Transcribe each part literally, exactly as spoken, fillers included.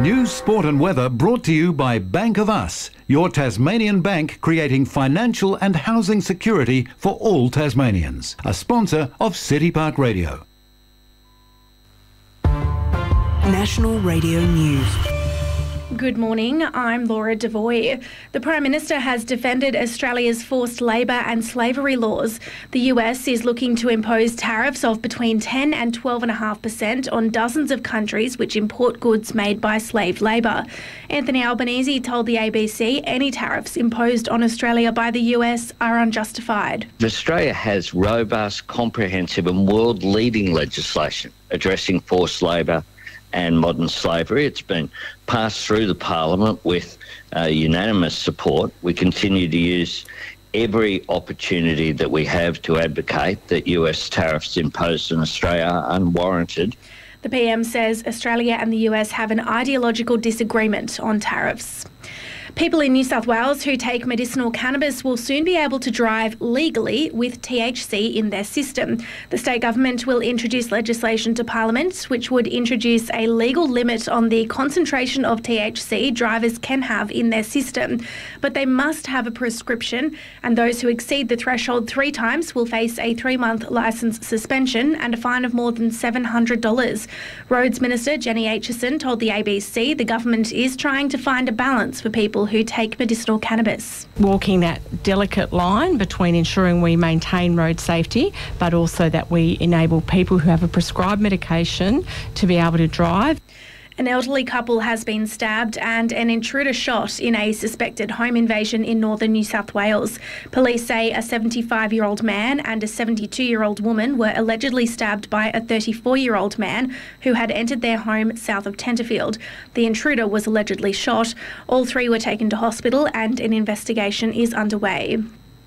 News, sport and weather brought to you by Bank of Us, your Tasmanian bank creating financial and housing security for all Tasmanians. A sponsor of City Park Radio. National Radio News. Good morning, I'm Laura Devoy. The Prime Minister has defended Australia's forced labour and slavery laws. The U S is looking to impose tariffs of between ten and twelve point five percent on dozens of countries which import goods made by slave labour. Anthony Albanese told the A B C any tariffs imposed on Australia by the U S are unjustified. Australia has robust, comprehensive and world-leading legislation addressing forced labour and modern slavery. It's been passed through the Parliament with uh, unanimous support. We continue to use every opportunity that we have to advocate that U S tariffs imposed on Australia are unwarranted. The P M says Australia and the U S have an ideological disagreement on tariffs. People in New South Wales who take medicinal cannabis will soon be able to drive legally with T H C in their system. The state government will introduce legislation to Parliament which would introduce a legal limit on the concentration of T H C drivers can have in their system. But they must have a prescription, and those who exceed the threshold three times will face a three-month licence suspension and a fine of more than seven hundred dollars. Roads Minister Jenny Aitchison told the A B C the government is trying to find a balance for people who take medicinal cannabis. Walking that delicate line between ensuring we maintain road safety but also that we enable people who have a prescribed medication to be able to drive. An elderly couple has been stabbed and an intruder shot in a suspected home invasion in northern New South Wales. Police say a seventy-five-year-old man and a seventy-two-year-old woman were allegedly stabbed by a thirty-four-year-old man who had entered their home south of Tenterfield. The intruder was allegedly shot. All three were taken to hospital and an investigation is underway.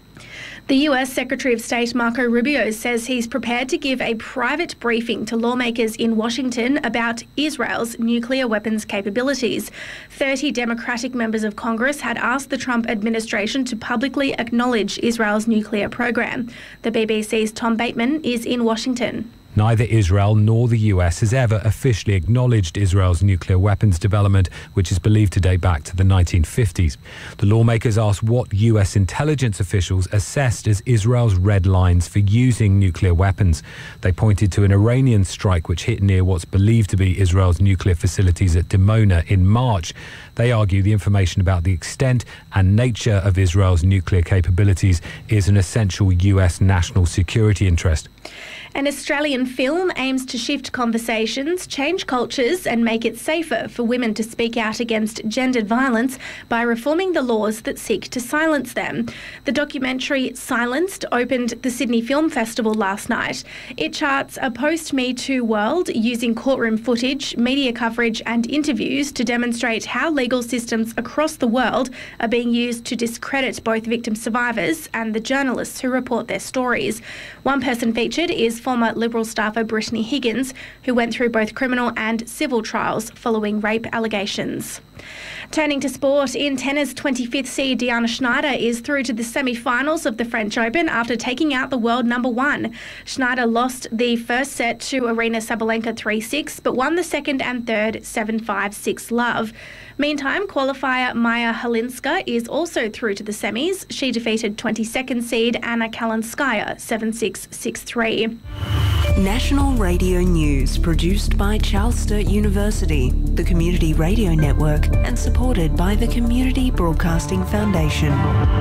The U S Secretary of State Marco Rubio says he's prepared to give a private briefing to lawmakers in Washington about Israel's nuclear weapons capabilities. thirty Democratic members of Congress had asked the Trump administration to publicly acknowledge Israel's nuclear program. The B B C's Tom Bateman is in Washington. Neither Israel nor the U S has ever officially acknowledged Israel's nuclear weapons development, which is believed to date back to the nineteen fifties. The lawmakers asked what U S intelligence officials assessed as Israel's red lines for using nuclear weapons. They pointed to an Iranian strike which hit near what's believed to be Israel's nuclear facilities at Dimona in March. They argue the information about the extent and nature of Israel's nuclear capabilities is an essential U S national security interest. An Australian film aims to shift conversations, change cultures and make it safer for women to speak out against gendered violence by reforming the laws that seek to silence them. The documentary Silenced opened the Sydney Film Festival last night. It charts a post-Me Too world using courtroom footage, media coverage and interviews to demonstrate how legal systems across the world are being used to discredit both victim survivors and the journalists who report their stories. One person featured is former Liberal staffer Brittany Higgins, who went through both criminal and civil trials following rape allegations. Turning to sport, in tennis, twenty-fifth seed Diana Schneider is through to the semi-finals of the French Open after taking out the world number one. Schneider lost the first set to Aryna Sabalenka three six, but won the second and third seven five six love. Meantime, qualifier Maya Halinska is also through to the semis. She defeated twenty-second seed Anna Kalinskaya seven six six three. National Radio News, produced by Charles Sturt University, the Community Radio Network, and supported by the Community Broadcasting Foundation.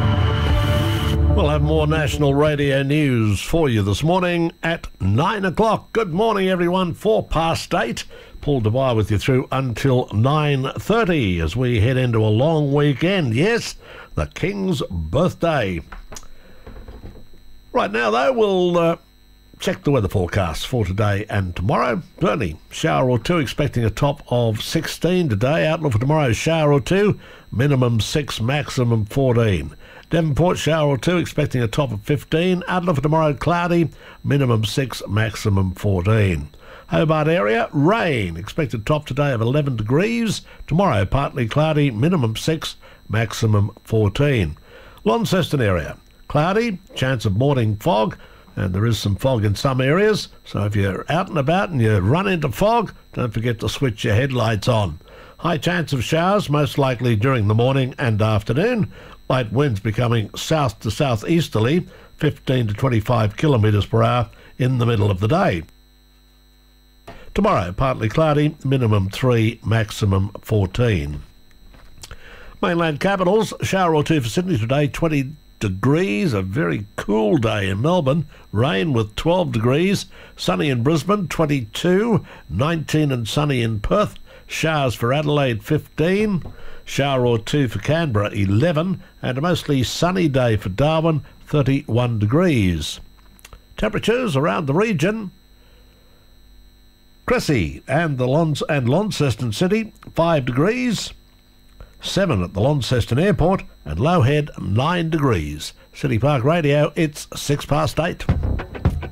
We'll have more National Radio News for you this morning at nine o'clock. Good morning, everyone. Four past eight. Paul Dubai with you through until nine thirty as we head into a long weekend. Yes, the King's birthday. Right now, though, we'll uh, check the weather forecast for today and tomorrow. Certainly, shower or two, expecting a top of sixteen today. Outlook for tomorrow, shower or two, minimum six, maximum fourteen. Devonport, shower or two, expecting a top of fifteen. Outlook for tomorrow, cloudy, minimum six, maximum fourteen. Hobart area, rain, expected top today of eleven degrees. Tomorrow, partly cloudy, minimum six, maximum fourteen. Launceston area, cloudy, chance of morning fog, and there is some fog in some areas, so if you're out and about and you run into fog, don't forget to switch your headlights on. High chance of showers, most likely during the morning and afternoon. Light winds becoming south to southeasterly, fifteen to twenty-five kilometres per hour in the middle of the day. Tomorrow, partly cloudy, minimum three, maximum fourteen. Mainland capitals, shower or two for Sydney today, twenty degrees, a very cool day in Melbourne. Rain with twelve degrees. Sunny in Brisbane, twenty-two. nineteen and sunny in Perth. Showers for Adelaide, fifteen. Shower or two for Canberra, eleven. And a mostly sunny day for Darwin, thirty-one degrees. Temperatures around the region. Cressy and the Lons and Launceston City, five degrees. seven at the Launceston Airport, and Lowhead, nine degrees. City Park Radio, it's six past eight.